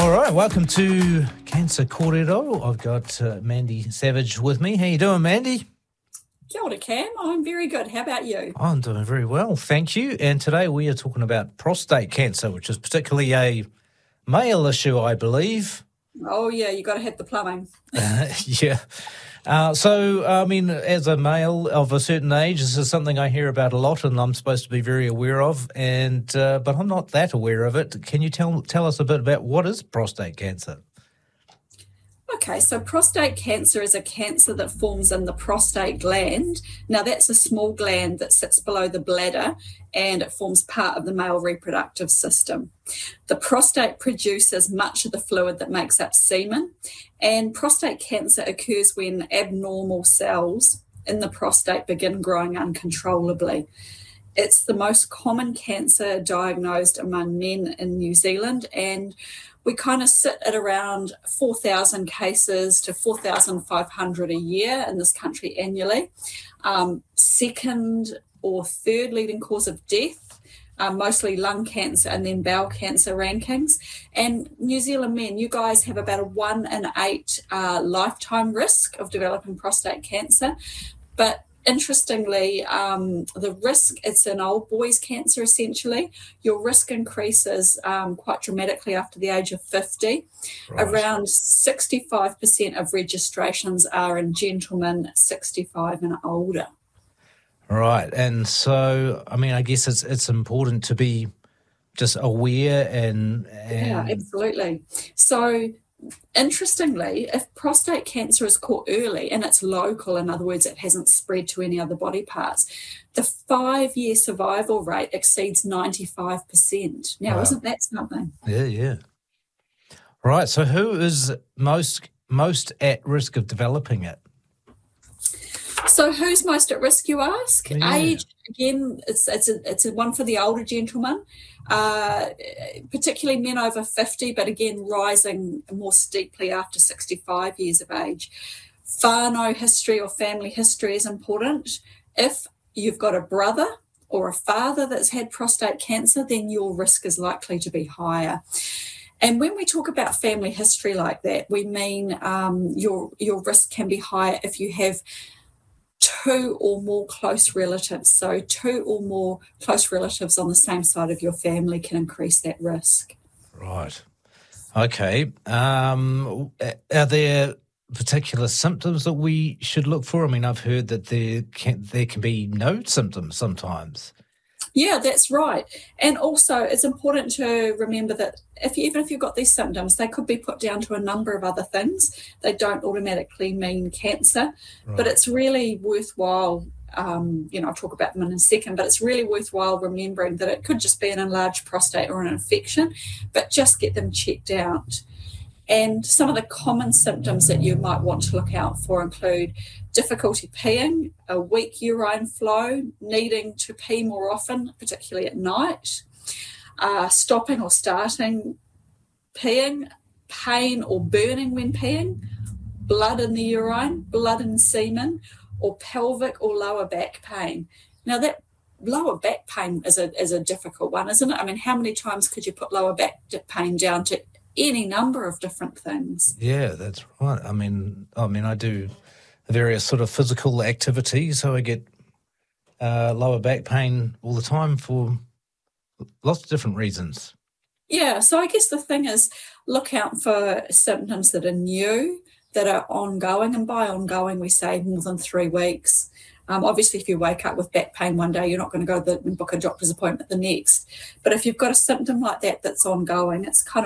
All right, welcome to Cancer Kōrero. I've got Mandy Savage with me. How you doing, Mandy? Kia ora, Cam. I'm very good. How about you? I'm doing very well, thank you. And today we are talking about prostate cancer, which is particularly a male issue, I believe. Oh, yeah, you got to hit the plumbing. Yeah. As a male of a certain age, this is something I hear about a lot and I'm supposed to be very aware of, but I'm not that aware of it. Can you tell us a bit about what is prostate cancer? Okay, so prostate cancer is a cancer that forms in the prostate gland. Now, that's a small gland that sits below the bladder and it forms part of the male reproductive system. The prostate produces much of the fluid that makes up semen, and prostate cancer occurs when abnormal cells in the prostate begin growing uncontrollably. It's the most common cancer diagnosed among men in New Zealand, and we kind of sit at around 4,000 cases to 4,500 a year in this country annually. Second or third leading cause of death, mostly lung cancer and then bowel cancer rankings. And New Zealand men, you guys have about a 1 in 8 lifetime risk of developing prostate cancer. But interestingly, the risk, it's an old boys cancer essentially. Your risk increases quite dramatically after the age of 50. Right. Around 65% of registrations are in gentlemen 65 and older. Right. And so, I guess it's important to be just aware and... Yeah, absolutely. So, interestingly, if prostate cancer is caught early and it's local, in other words, it hasn't spread to any other body parts, the 5-year survival rate exceeds 95%. Now, wow. Isn't that something? Yeah. Right. So who is most at risk of developing it? So who's most at risk, you ask? Yeah. Age, again, it's a one for the older gentlemen, particularly men over 50, but again, rising more steeply after 65 years of age. Whānau history or family history is important. If you've got a brother or a father that's had prostate cancer, then your risk is likely to be higher. And when we talk about family history like that, we mean your risk can be higher if you have 2 or more close relatives. So 2 or more close relatives on the same side of your family can increase that risk. Right. Okay. Are there particular symptoms that we should look for? I've heard that there can be no symptoms sometimes. Yeah, that's right. And also it's important to remember that even if you've got these symptoms, they could be put down to a number of other things. They don't automatically mean cancer, right. But it's really worthwhile, I'll talk about them in a second, but it's really worthwhile remembering that it could just be an enlarged prostate or an infection, but just get them checked out. And some of the common symptoms that you might want to look out for include difficulty peeing, a weak urine flow, needing to pee more often, particularly at night, stopping or starting peeing, pain or burning when peeing, blood in the urine, blood in semen, or pelvic or lower back pain. Now that lower back pain is a difficult one, isn't it? How many times could you put lower back pain down to any number of different things? Yeah, that's right. I do various sort of physical activities, so I get lower back pain all the time for lots of different reasons. Yeah, so I guess the thing is look out for symptoms that are new, that are ongoing, and by ongoing we say more than 3 weeks. Obviously, if you wake up with back pain one day, you're not going to go and book a doctor's appointment the next. But if you've got a symptom like that that's ongoing, it's kind of